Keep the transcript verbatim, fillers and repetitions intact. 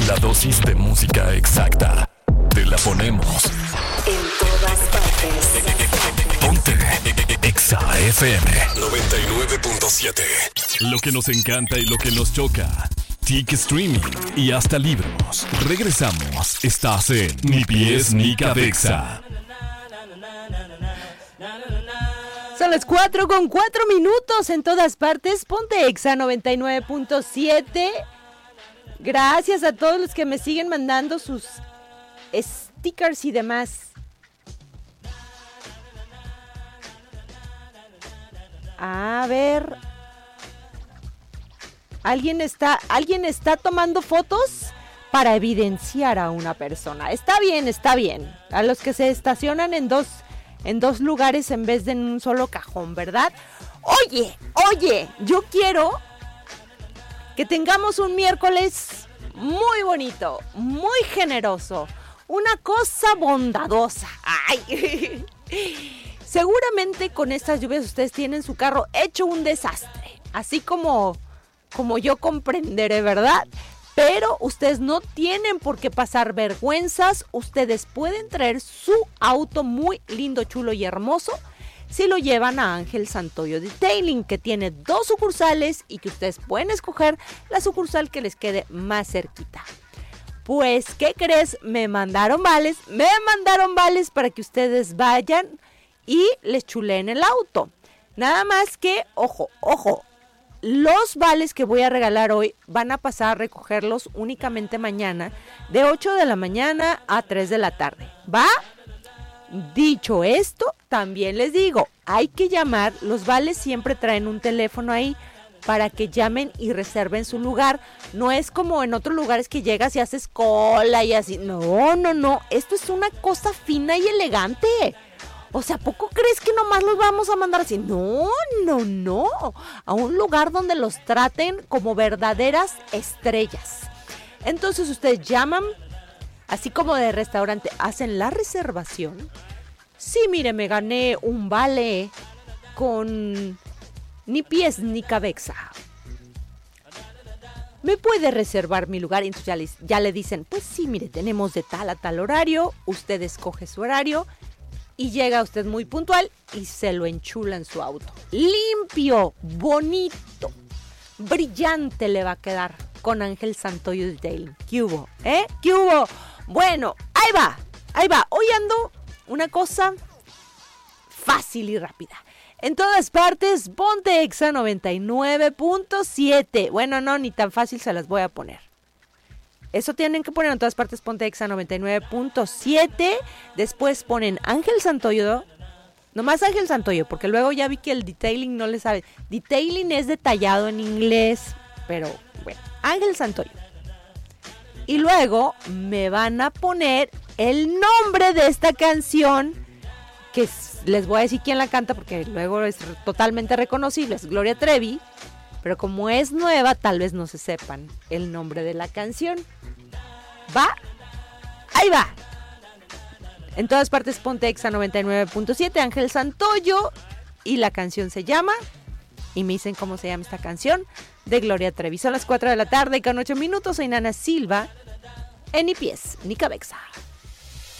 La dosis de música exacta. Te la ponemos. En todas partes. Ponte Exa F M noventa y nueve punto siete. Lo que nos encanta y lo que nos choca. Tic Streaming y hasta libros. Regresamos. Estás en Ni Pies Ni Cabeza. Son las cuatro con cuatro minutos en todas partes. Ponte Exa noventa y nueve punto siete. Gracias a todos los que me siguen mandando sus stickers y demás. A ver. ¿Alguien está, alguien está tomando fotos para evidenciar a una persona? Está bien, está bien. A los que se estacionan en dos, en dos lugares en vez de en un solo cajón, ¿verdad? Oye, oye, yo quiero que tengamos un miércoles muy bonito, muy generoso, una cosa bondadosa. ¡Ay! Seguramente con estas lluvias ustedes tienen su carro hecho un desastre, así como, como yo comprenderé, ¿verdad? Pero ustedes no tienen por qué pasar vergüenzas. Ustedes pueden traer su auto muy lindo, chulo y hermoso si lo llevan a Ángel Santoyo Detailing, que tiene dos sucursales y que ustedes pueden escoger la sucursal que les quede más cerquita. Pues, ¿qué crees? Me mandaron vales, me mandaron vales para que ustedes vayan y les chuleen el auto. Nada más que, ojo, ojo, los vales que voy a regalar hoy van a pasar a recogerlos únicamente mañana de ocho de la mañana a tres de la tarde, ¿va? Dicho esto, también les digo, hay que llamar, los vales siempre traen un teléfono ahí para que llamen y reserven su lugar. No es como en otros lugares que llegas y haces cola y así. No, no, no, esto es una cosa fina y elegante. O sea, ¿poco crees que nomás los vamos a mandar así? No, no, no. A un lugar donde los traten como verdaderas estrellas. Entonces ustedes llaman, así como de restaurante, hacen la reservación. Sí, mire, me gané un vale con Ni Pies Ni Cabeza. ¿Me puede reservar mi lugar? Y entonces ya le, ya le dicen, pues sí, mire, tenemos de tal a tal horario. Usted escoge su horario. Y llega usted muy puntual y se lo enchula en su auto. Limpio, bonito, brillante le va a quedar con Ángel Santoyo Detailing. ¿Qué hubo? ¿Eh? ¿Qué hubo? Bueno, ahí va, ahí va. Hoy ando una cosa fácil y rápida. En todas partes, ponte Exa noventa y nueve punto siete. Bueno, no, ni tan fácil se las voy a poner. Eso tienen que poner en todas partes, ponte Exa noventa y nueve punto siete. Después ponen Ángel Santoyo. Nomás Ángel Santoyo, porque luego ya vi que el detailing no le sabe. Detailing es detallado en inglés, pero bueno, Ángel Santoyo. Y luego me van a poner el nombre de esta canción, que es, les voy a decir quién la canta, porque luego es totalmente reconocible, es Gloria Trevi. Pero como es nueva, tal vez no se sepan el nombre de la canción. ¿Va? Ahí va. En todas partes, ponte Exa noventa y nueve punto siete, Ángel Santoyo. Y la canción se llama, y me dicen cómo se llama esta canción, de Gloria Trevi. Son las cuatro de la tarde con ocho minutos. Soy Nana Silva, en Ni Pies Ni Cabeza.